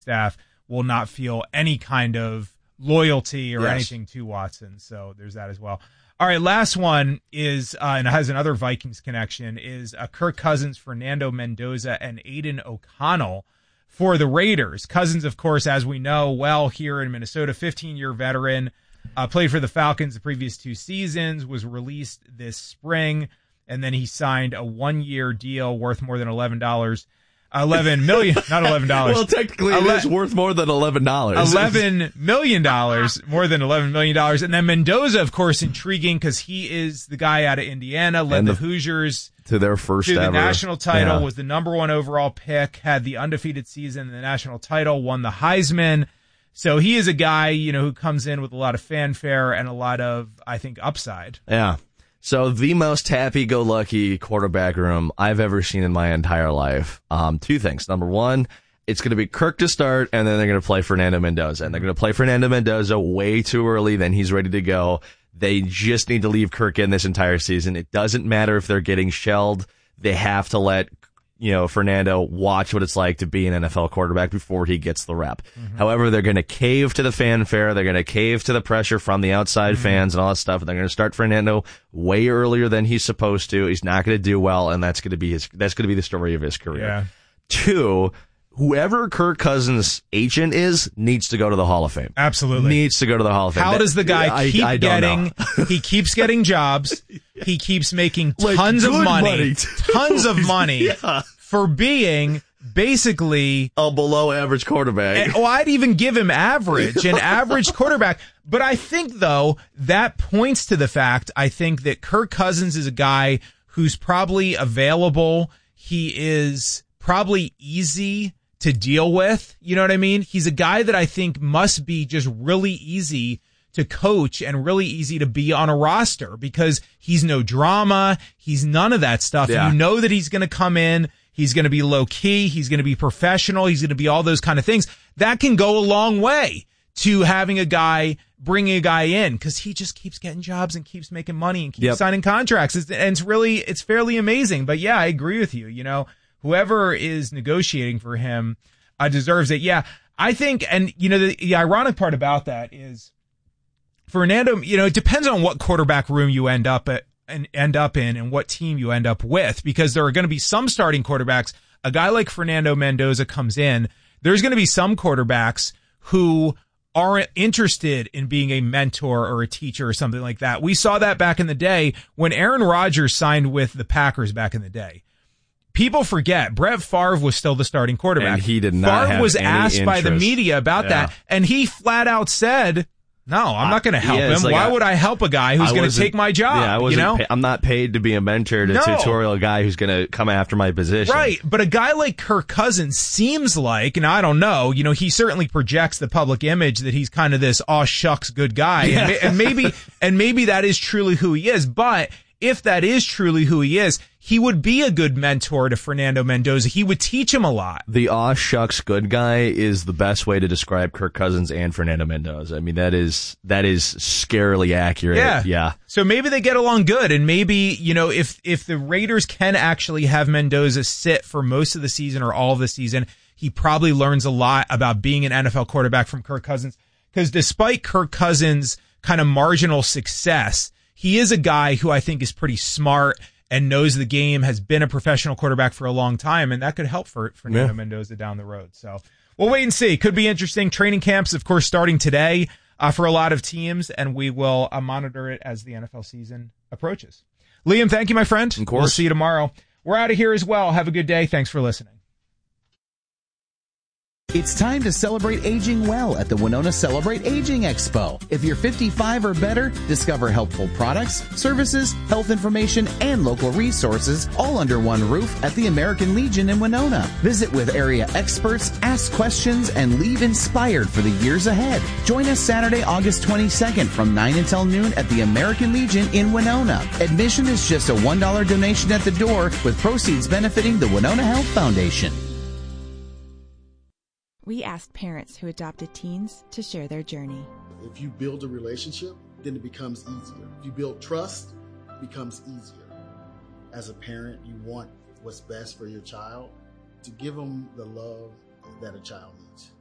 staff will not feel any kind of loyalty or anything to Watson. So there's that as well. All right, last one is, and it has another Vikings connection, is Kirk Cousins, Fernando Mendoza, and Aiden O'Connell for the Raiders. Cousins, of course, as we know, well here in Minnesota, 15-year veteran, played for the Falcons the previous 2 seasons, was released this spring, and then he signed a 1-year deal worth more than $11 million, not $11. Well, technically it is worth more than $11. $11 million, more than $11 million. And then Mendoza, of course, intriguing because he is the guy out of Indiana, led the Hoosiers to their first to the ever national title, was the number 1 overall pick, had the undefeated season in the national title, won the Heisman. So he is a guy, who comes in with a lot of fanfare and a lot of, I think, upside. Yeah. So the most happy-go-lucky quarterback room I've ever seen in my entire life. 2 things. Number 1, it's going to be Kirk to start, and then they're going to play Fernando Mendoza. And they're going to play Fernando Mendoza way too early, then he's ready to go. They just need to leave Kirk in this entire season. It doesn't matter if they're getting shelled. They have to let Fernando watch what it's like to be an NFL quarterback before he gets the rep. Mm-hmm. However, they're going to cave to the fanfare. They're going to cave to the pressure from the outside fans and all that stuff. And they're going to start Fernando way earlier than he's supposed to. He's not going to do well, and that's going to be the story of his career. Yeah. 2, whoever Kirk Cousins' agent is needs to go to the Hall of Fame. Absolutely. Needs to go to the Hall of Fame. How does the guy he keeps getting jobs. He keeps making tons of money for being basically a below average quarterback. I'd even give him average, an average quarterback. But I think, though, that points to the fact, I think that Kirk Cousins is a guy who's probably available. He is probably easy to deal with. You know what I mean? He's a guy that I think must be just really easy to coach and really easy to be on a roster because he's no drama. He's none of that stuff. Yeah. You know that he's going to come in. He's going to be low key. He's going to be professional. He's going to be all those kind of things. That can go a long way to having a guy, bringing a guy in because he just keeps getting jobs and keeps making money and keeps signing contracts. It's fairly amazing. But yeah, I agree with you. Whoever is negotiating for him deserves it. Yeah, I think, and the ironic part about that is Fernando, it depends on what quarterback room you end up in and what team you end up with, because there are going to be some starting quarterbacks. A guy like Fernando Mendoza comes in. There's going to be some quarterbacks who aren't interested in being a mentor or a teacher or something like that. We saw that back in the day when Aaron Rodgers signed with the Packers back in the day. People forget Brett Favre was still the starting quarterback. And he did not Favre have was any asked interest. by the media about that, and he flat out said, "No, I'm not going to help him. like Why would I help a guy who's going to take my job?" Yeah, I'm not paid to be a mentor, to tutorial guy who's going to come after my position. Right, but a guy like Kirk Cousins seems like, and I don't know, he certainly projects the public image that he's kind of this aw shucks good guy, and maybe that is truly who he is. But if that is truly who he is, he would be a good mentor to Fernando Mendoza. He would teach him a lot. The aw shucks good guy is the best way to describe Kirk Cousins and Fernando Mendoza. I mean, that is scarily accurate. Yeah. So maybe they get along good, and maybe, if the Raiders can actually have Mendoza sit for most of the season or all of the season, he probably learns a lot about being an NFL quarterback from Kirk Cousins. Because despite Kirk Cousins' kind of marginal success, he is a guy who I think is pretty smart and knows the game, has been a professional quarterback for a long time, and that could help for Fernando Mendoza down the road. So we'll wait and see. Could be interesting. Training camps, of course, starting today for a lot of teams, and we will monitor it as the NFL season approaches. Liam, thank you, my friend. Of course. We'll see you tomorrow. We're out of here as well. Have a good day. Thanks for listening. It's time to celebrate aging well at the Winona Celebrate Aging Expo. If you're 55 or better, discover helpful products, services, health information, and local resources all under one roof at the American Legion in Winona. Visit with area experts, ask questions, and leave inspired for the years ahead. Join us Saturday, August 22nd from 9 until noon at the American Legion in Winona. Admission is just a $1 donation at the door, with proceeds benefiting the Winona Health Foundation. We asked parents who adopted teens to share their journey. If you build a relationship, then it becomes easier. If you build trust, it becomes easier. As a parent, you want what's best for your child, to give them the love that a child needs.